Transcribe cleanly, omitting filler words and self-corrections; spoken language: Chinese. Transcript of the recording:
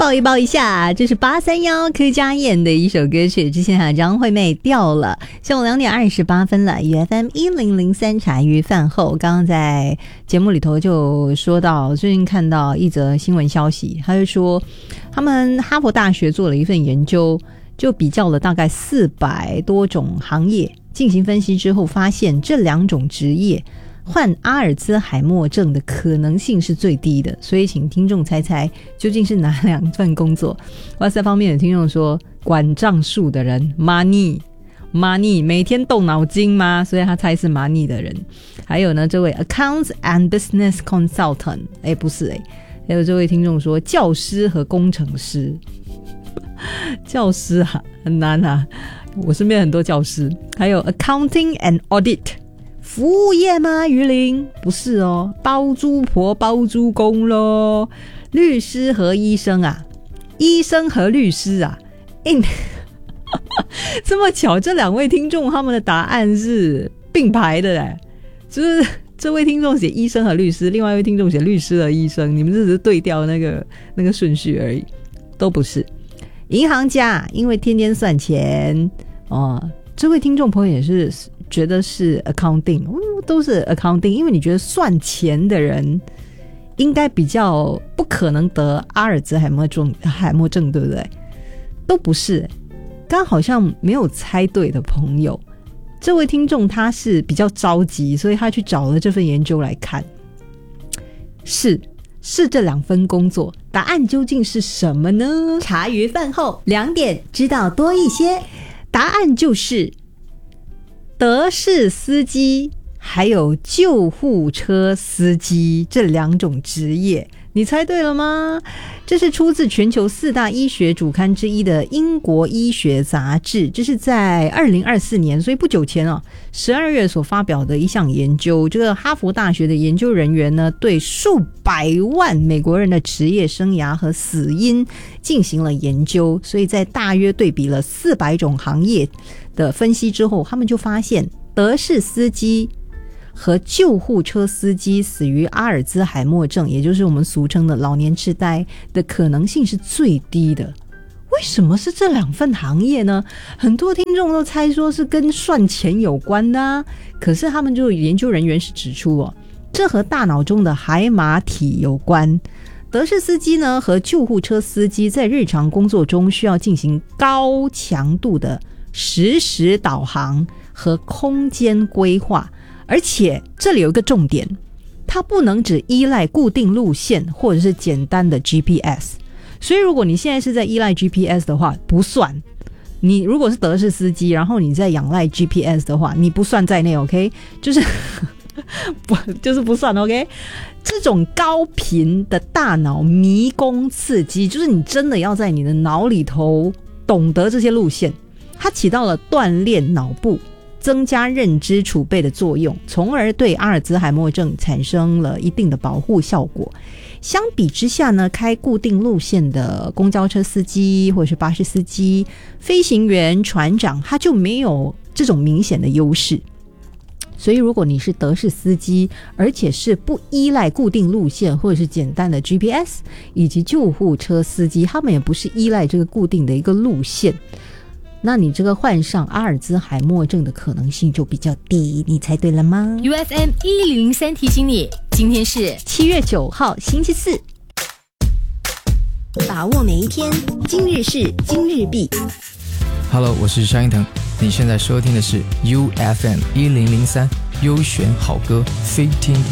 抱一抱一下，这是831柯佳燕的一首歌曲，之前还有张惠妹掉了。下午2点28分了，FM 1003茶余饭后。刚刚在节目里头就说到，最近看到一则新闻消息，他就说他们哈佛大学做了一份研究，就比较了大概400多种行业，进行分析之后发现这2种职业患阿尔兹海默症的可能性是最低的，所以请听众猜猜究竟是哪2份工作。哇塞，方面的听众说管账数的人 money 每天动脑筋吗？所以他猜是 money 的人。还有呢，这位 accounts and business consultant， 不是还有这位听众说教师和工程师。教师啊很难啊，我身边很多教师。还有 accounting and audit，服务业吗？于林不是哦，包租婆包租公咯。律师和医生啊，医生和律师啊，这么巧，这2位听众他们的答案是并排的嘞，就是这位听众写医生和律师，另外一位听众写律师和医生，你们只是对调那个顺序而已，都不是。银行家，因为天天算钱哦，这位听众朋友也是觉得是 accounting， 都是 accounting， 因为你觉得算钱的人应该比较不可能得阿尔兹海默症，对不对？都不是，刚好像没有猜对的朋友。这位听众他是比较着急，所以他去找了这份研究来看，是这2份工作，答案究竟是什么呢？茶余饭后2点知道多一些，答案就是德士司机还有救护车司机这2种职业。你猜对了吗？这是出自全球4大医学主刊之一的英国医学杂志，这是在2024年，所以不久前12月所发表的一项研究。这个哈佛大学的研究人员呢，对数百万美国人的职业生涯和死因进行了研究，所以在大约对比了400种行业的分析之后，他们就发现德士司机和救护车司机死于阿尔兹海默症，也就是我们俗称的老年痴呆的可能性是最低的。为什么是这2份行业呢？很多听众都猜说是跟算钱有关的啊，可是他们就研究人员是指出这和大脑中的海马体有关。德士司机呢和救护车司机在日常工作中需要进行高强度的实时导航和空间规划，而且这里有一个重点，它不能只依赖固定路线或者是简单的 GPS， 所以如果你现在是在依赖 GPS 的话不算，你如果是德士司机然后你在仰赖 GPS 的话，你不算在内 OK， 就是不算 OK。 这种高频的大脑迷宫刺激，就是你真的要在你的脑里头懂得这些路线，它起到了锻炼脑部增加认知储备的作用，从而对阿尔兹海默症产生了一定的保护效果。相比之下呢，开固定路线的公交车司机或者是巴士司机、飞行员、船长，他就没有这种明显的优势。所以如果你是德士司机，而且是不依赖固定路线或者是简单的 GPS， 以及救护车司机，他们也不是依赖这个固定的一个路线，那你这个患上阿尔兹海默症的可能性就比较低。你猜对了吗？ UFM 1003提醒你，今天是 7月9号星期四， 把握每一天，今日事今日毕。 Hello， 我是萧英腾，你现在收听的是 UFM 1003优选好歌，非听